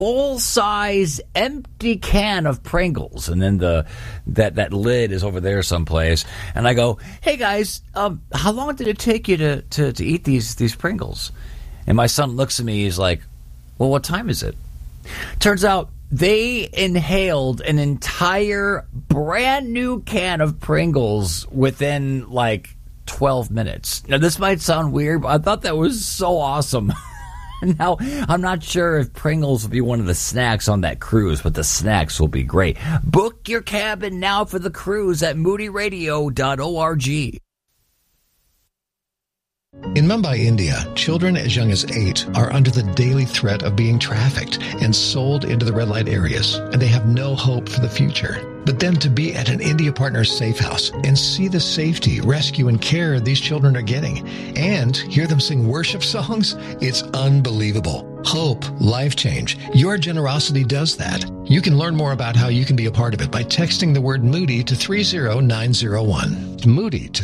full-size empty can of Pringles, and then that lid is over there someplace. And I go, "Hey guys, how long did it take you to eat these Pringles?" And my son looks at me. He's like, "Well, what time is it?" Turns out they inhaled an entire brand new can of Pringles within like 12 minutes. Now, this might sound weird, but I thought that was so awesome. Now, I'm not sure if Pringles will be one of the snacks on that cruise, but the snacks will be great. Book your cabin now for the cruise at moodyradio.org. In Mumbai, India, children as young as 8 are under the daily threat of being trafficked and sold into the red light areas, and they have no hope for the future. But then to be at an India Partners safe house and see the safety, rescue, and care these children are getting, and hear them sing worship songs, it's unbelievable. Hope, life change. Your generosity does that. You can learn more about how you can be a part of it by texting the word Moody to 30901. Moody to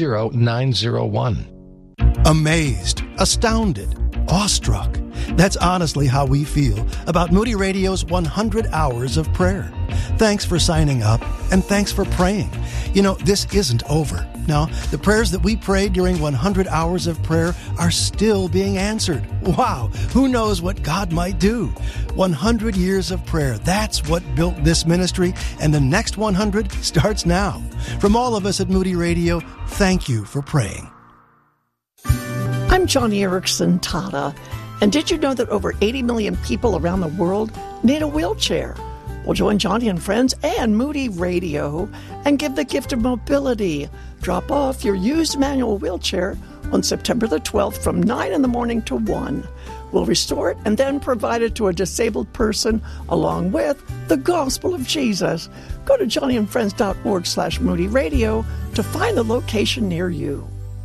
30901. Amazed, astounded, awestruck. That's honestly how we feel about Moody Radio's 100 Hours of Prayer. Thanks for signing up, and thanks for praying. You know, this isn't over. Now, the prayers that we prayed during 100 Hours of Prayer are still being answered. Wow, who knows what God might do? 100 years of prayer, that's what built this ministry, and the next 100 starts now. From all of us at Moody Radio, thank you for praying. I'm Johnny Erickson Tata, and did you know that over 80 million people around the world need a wheelchair? Well, join Johnny and friends and Moody Radio and give the gift of mobility. Drop off your used manual wheelchair on September the 12th from 9 in the morning to 1. We'll restore it and then provide it to a disabled person along with the gospel of Jesus. Go to johnnyandfriends.org/Moody Radio to find the location near you.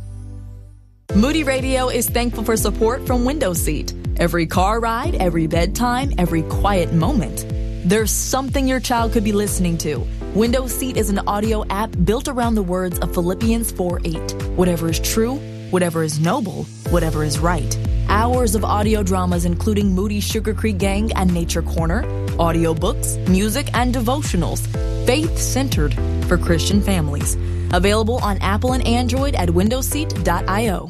Moody Radio is thankful for support from Window Seat. Every car ride, every bedtime, every quiet moment. There's something your child could be listening to. Window Seat is an audio app built around the words of Philippians 4:8. Whatever is true, whatever is noble, whatever is right. Hours of audio dramas including Moody's Sugar Creek Gang and Nature Corner, audiobooks, music, and devotionals. Faith-centered for Christian families. Available on Apple and Android at windowseat.io.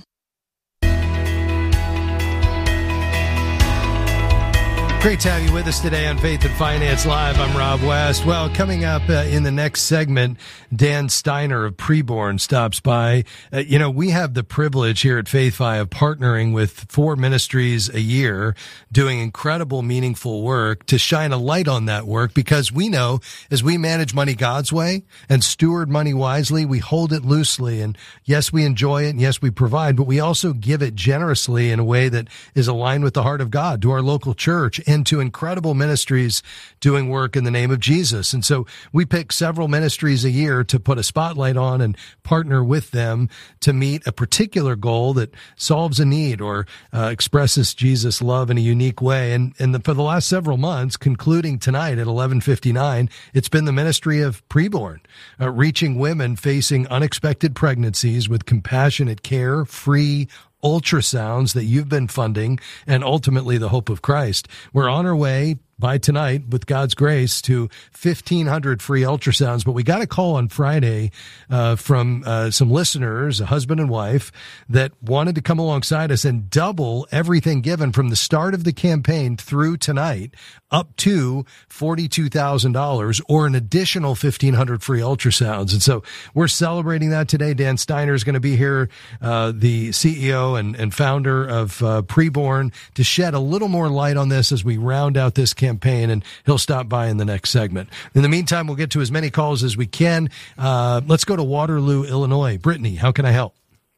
Great to have you with us today on Faith and Finance Live. I'm Rob West. Well, coming up in the next segment, Dan Steiner of Preborn stops by. We have the privilege here at FaithFi of partnering with 4 ministries a year, doing incredible, meaningful work to shine a light on that work, because we know as we manage money God's way and steward money wisely, we hold it loosely. And yes, we enjoy it, and yes, we provide, but we also give it generously in a way that is aligned with the heart of God to our local church and to incredible ministries doing work in the name of Jesus. And so we pick several ministries a year to put a spotlight on and partner with them to meet a particular goal that solves a need or expresses Jesus' love in a unique way. And for the last several months, concluding tonight at 11:59, it's been the ministry of Preborn, reaching women facing unexpected pregnancies with compassionate care, free ultrasounds that you've been funding, and ultimately the hope of Christ. We're on our way by tonight, with God's grace, to 1,500 free ultrasounds. But we got a call on Friday from some listeners, a husband and wife, that wanted to come alongside us and double everything given from the start of the campaign through tonight up to $42,000 or an additional 1,500 free ultrasounds. And so we're celebrating that today. Dan Steiner is going to be here, the CEO and founder of Preborn, to shed a little more light on this as we round out this campaign, and he'll stop by in the next segment. In the meantime, we'll get to as many calls as we can. Let's go to Waterloo, Illinois. Brittany, how can I help?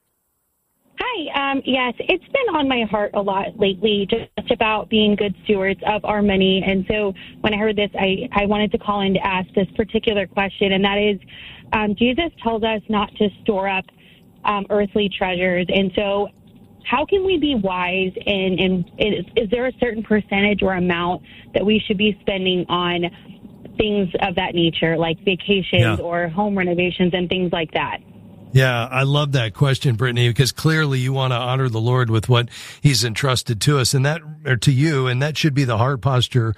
Hi. Yes, it's been on my heart a lot lately, just about being good stewards of our money. And so when I heard this, I wanted to call in to ask this particular question, and that is, Jesus tells us not to store up earthly treasures. And so how can we be wise, and is there a certain percentage or amount that we should be spending on things of that nature, like vacations or home renovations and things like that? Yeah, I love that question, Brittany, because clearly you want to honor the Lord with what he's entrusted to us and that, or to you, and that should be the heart posture